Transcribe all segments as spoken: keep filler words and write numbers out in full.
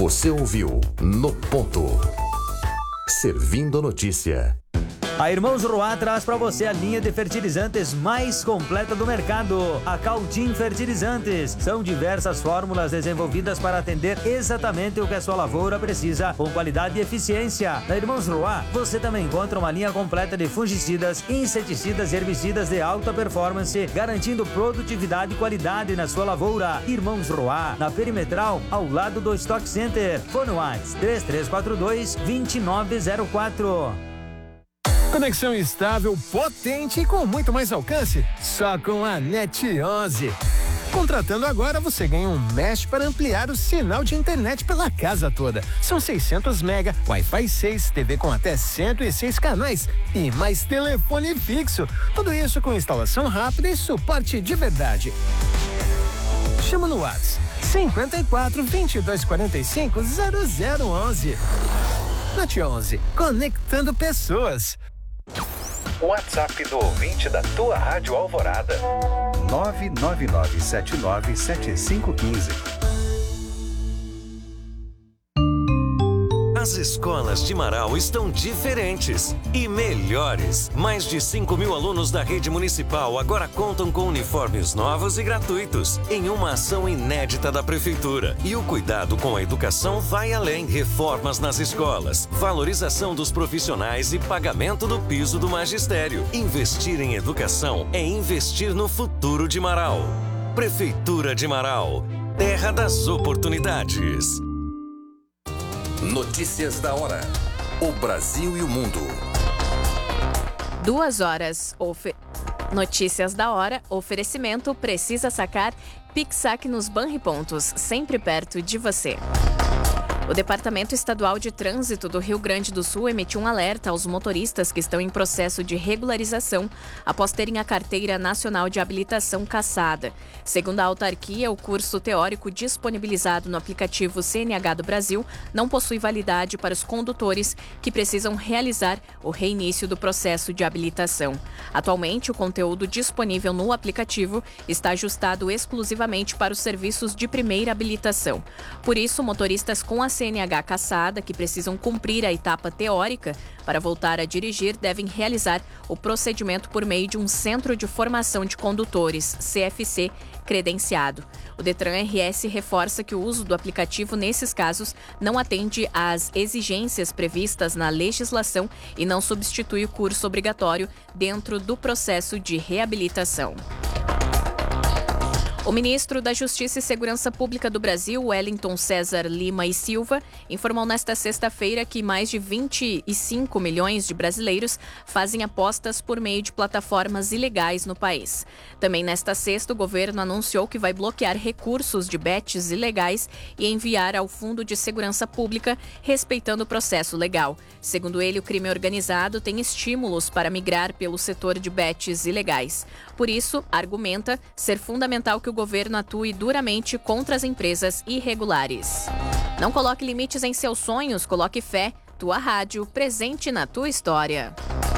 Você ouviu No Ponto. Servindo a notícia. A Irmãos Roá traz para você a linha de fertilizantes mais completa do mercado, a Cautim Fertilizantes. São diversas fórmulas desenvolvidas para atender exatamente o que a sua lavoura precisa, com qualidade e eficiência. Na Irmãos Roá, você também encontra uma linha completa de fungicidas, inseticidas e herbicidas de alta performance, garantindo produtividade e qualidade na sua lavoura. Irmãos Roá, na Perimetral, ao lado do Stock Center. Fone WhatsApp três três quatro dois, dois nove zero quatro. Conexão estável, potente e com muito mais alcance, só com a NET onze. Contratando agora, você ganha um mesh para ampliar o sinal de internet pela casa toda. São seiscentos mega, Wi-Fi seis, T V com até cento e seis canais e mais telefone fixo. Tudo isso com instalação rápida e suporte de verdade. Chama no WhatsApp cinquenta e quatro, vinte e dois, quarenta e cinco, zero zero onze. NET onze, conectando pessoas. WhatsApp do ouvinte da tua Rádio Alvorada. nove nove nove sete nove sete cinco um cinco. As escolas de Marau estão diferentes e melhores. Mais de cinco mil alunos da rede municipal agora contam com uniformes novos e gratuitos, em uma ação inédita da Prefeitura. E o cuidado com a educação vai além. Reformas nas escolas, valorização dos profissionais e pagamento do piso do magistério. Investir em educação é investir no futuro de Marau. Prefeitura de Marau, terra das oportunidades. Notícias da hora. O Brasil e o mundo. Duas horas. Ofe... Notícias da hora. Oferecimento precisa sacar. Pix-saque nos Banripontos, sempre perto de você. O Departamento Estadual de Trânsito do Rio Grande do Sul emitiu um alerta aos motoristas que estão em processo de regularização após terem a Carteira Nacional de Habilitação cassada. Segundo a autarquia, o curso teórico disponibilizado no aplicativo C N H do Brasil não possui validade para os condutores que precisam realizar o reinício do processo de habilitação. Atualmente, o conteúdo disponível no aplicativo está ajustado exclusivamente para os serviços de primeira habilitação. Por isso, motoristas com a C N H cassada, que precisam cumprir a etapa teórica para voltar a dirigir, devem realizar o procedimento por meio de um Centro de Formação de Condutores, C F C, credenciado. O Detran R S reforça que o uso do aplicativo nesses casos não atende às exigências previstas na legislação e não substitui o curso obrigatório dentro do processo de reabilitação. O ministro da Justiça e Segurança Pública do Brasil, Wellington César Lima e Silva, informou nesta sexta-feira que mais de vinte e cinco milhões de brasileiros fazem apostas por meio de plataformas ilegais no país. Também nesta sexta, o governo anunciou que vai bloquear recursos de bets ilegais e enviar ao Fundo de Segurança Pública, respeitando o processo legal. Segundo ele, o crime organizado tem estímulos para migrar pelo setor de bets ilegais. Por isso, argumenta ser fundamental que o governo atue duramente contra as empresas irregulares. Não coloque limites em seus sonhos, coloque fé. Tua rádio, presente na tua história.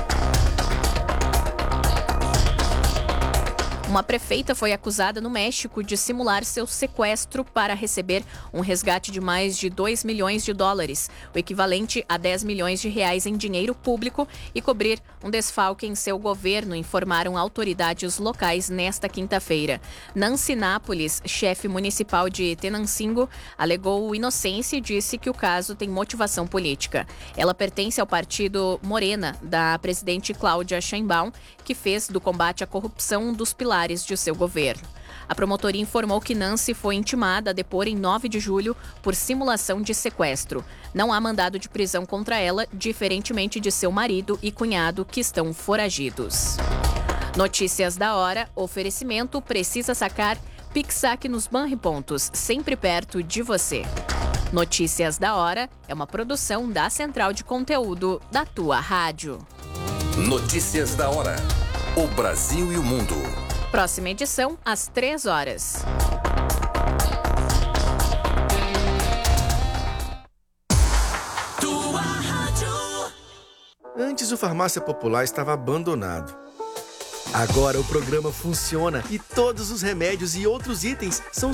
Uma prefeita foi acusada no México de simular seu sequestro para receber um resgate de mais de dois milhões de dólares, o equivalente a dez milhões de reais em dinheiro público, e cobrir um desfalque em seu governo, informaram autoridades locais nesta quinta-feira. Nancy Nápoles, chefe municipal de Tenancingo, alegou inocência e disse que o caso tem motivação política. Ela pertence ao partido Morena, da presidente Cláudia Sheinbaum, que fez do combate à corrupção um dos pilares de seu governo. A promotoria informou que Nancy foi intimada a depor em nove de julho por simulação de sequestro. Não há mandado de prisão contra ela, diferentemente de seu marido e cunhado, que estão foragidos. Notícias da hora, oferecimento precisa sacar, Pix-saque nos Banripontos, sempre perto de você. Notícias da hora é uma produção da Central de Conteúdo da tua rádio. Notícias da hora. O Brasil e o mundo. Próxima edição, às três horas. Tua rádio. Antes o Farmácia Popular estava abandonado. Agora o programa funciona e todos os remédios e outros itens são